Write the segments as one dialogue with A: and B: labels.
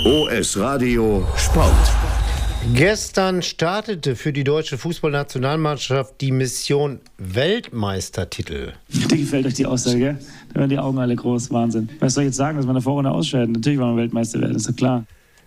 A: OS Radio Sport.
B: Gestern startete für die deutsche Fußballnationalmannschaft die Mission Weltmeistertitel.
C: Dir gefällt euch die Aussage, gell? Da werden die Augen alle groß, Wahnsinn. Was soll ich jetzt sagen, dass wir in der Vorrunde ausscheiden? Natürlich wollen wir Weltmeister werden, ist doch klar.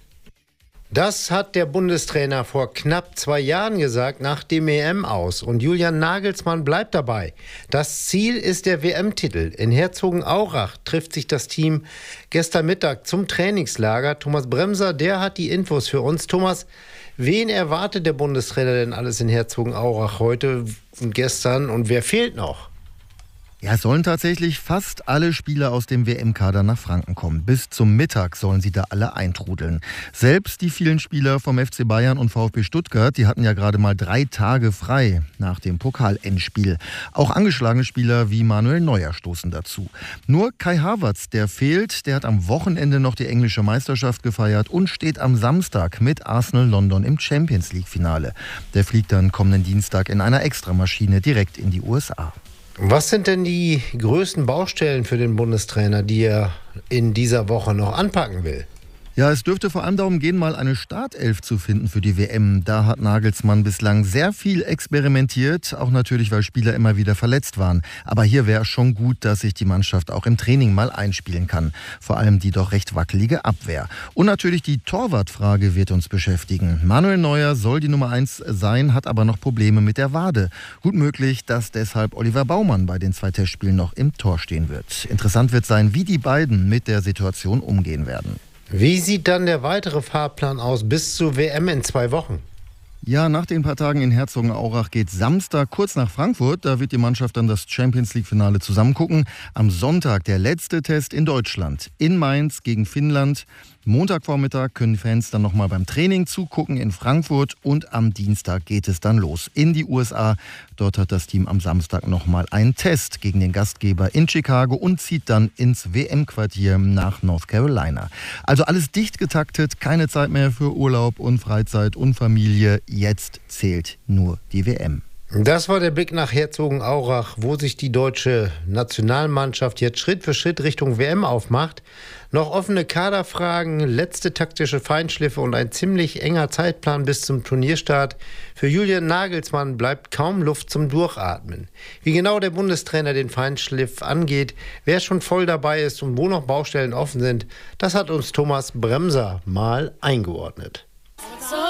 B: Das hat der Bundestrainer vor knapp 2 Jahren gesagt, nach dem EM-Aus. Und Julian Nagelsmann bleibt dabei. Das Ziel ist der WM-Titel. In Herzogenaurach trifft sich das Team gestern Mittag zum Trainingslager. Thomas Bremser, der hat die Infos für uns. Thomas, wen erwartet der Bundestrainer denn alles in Herzogenaurach heute und gestern? Und wer fehlt noch?
D: Ja, es sollen tatsächlich fast alle Spieler aus dem WM-Kader nach Franken kommen. Bis zum Mittag sollen sie da alle eintrudeln. Selbst die vielen Spieler vom FC Bayern und VfB Stuttgart, die hatten ja gerade mal 3 Tage frei nach dem Pokal-Endspiel. Auch angeschlagene Spieler wie Manuel Neuer stoßen dazu. Nur Kai Havertz, der fehlt, der hat am Wochenende noch die englische Meisterschaft gefeiert und steht am Samstag mit Arsenal London im Champions-League-Finale. Der fliegt dann kommenden Dienstag in einer Extramaschine direkt in die USA.
B: Was sind denn die größten Baustellen für den Bundestrainer, die er in dieser Woche noch anpacken will?
D: Ja, es dürfte vor allem darum gehen, mal eine Startelf zu finden für die WM. Da hat Nagelsmann bislang sehr viel experimentiert, auch natürlich, weil Spieler immer wieder verletzt waren. Aber hier wäre es schon gut, dass sich die Mannschaft auch im Training mal einspielen kann. Vor allem die doch recht wackelige Abwehr. Und natürlich die Torwartfrage wird uns beschäftigen. Manuel Neuer soll die Nummer 1 sein, hat aber noch Probleme mit der Wade. Gut möglich, dass deshalb Oliver Baumann bei den 2 Testspielen noch im Tor stehen wird. Interessant wird sein, wie die beiden mit der Situation umgehen werden.
B: Wie sieht dann der weitere Fahrplan aus bis zur WM in 2 Wochen?
D: Ja, nach den paar Tagen in Herzogenaurach geht Samstag kurz nach Frankfurt. Da wird die Mannschaft dann das Champions-League-Finale zusammengucken. Am Sonntag der letzte Test in Deutschland. In Mainz gegen Finnland. Montagvormittag können Fans dann nochmal beim Training zugucken in Frankfurt. Und am Dienstag geht es dann los in die USA. Dort hat das Team am Samstag nochmal einen Test gegen den Gastgeber in Chicago und zieht dann ins WM-Quartier nach North Carolina. Also alles dicht getaktet, keine Zeit mehr für Urlaub und Freizeit und Familie. Jetzt zählt nur die WM.
B: Das war der Blick nach Herzogenaurach, wo sich die deutsche Nationalmannschaft jetzt Schritt für Schritt Richtung WM aufmacht. Noch offene Kaderfragen, letzte taktische Feinschliffe und ein ziemlich enger Zeitplan bis zum Turnierstart. Für Julian Nagelsmann bleibt kaum Luft zum Durchatmen. Wie genau der Bundestrainer den Feinschliff angeht, wer schon voll dabei ist und wo noch Baustellen offen sind, das hat uns Thomas Bremser mal eingeordnet.